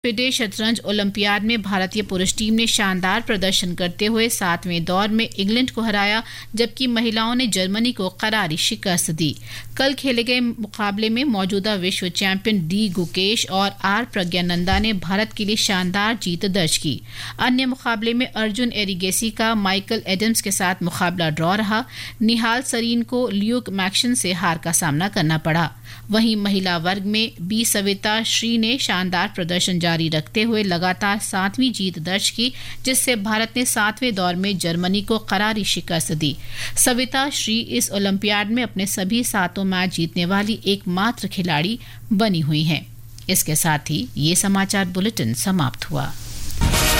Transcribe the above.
FIDE शतरंज olympiad में भारतीय पुरुष टीम ने शानदार प्रदर्शन करते हुए 7वें दौर में इंग्लैंड को हराया, जबकि महिलाओं ने जर्मनी को करारी शिकस्त दी। कल खेले गए मुकाबले में मौजूदा विश्व चैंपियन डी गुकेश और आर प्रज्ञानंदा ने भारत के लिए शानदार जीत दर्ज की। अन्य मुकाबले में अर्जुन एरिगेसी का माइकल एडम्स के साथ मुकाबला ड्रॉ रहा। निहाल सरीन को ल्यूक मैक्सन से हार का सामना करना पड़ा। वहीं महिला वर्ग में बी सविता श्री ने शानदार प्रदर्शन जारी रखते हुए लगातार 7वीं जीत दर्ज की, जिससे भारत ने 7वें दौर में जर्मनी को करारी शिकस्त दी। सविता श्री इस ओलंपियाड में अपने सभी 7 मैच जीतने वाली एकमात्र खिलाड़ी बनी हुई हैं। इसके साथ ही ये समाचार बुलेटिन समाप्त हुआ।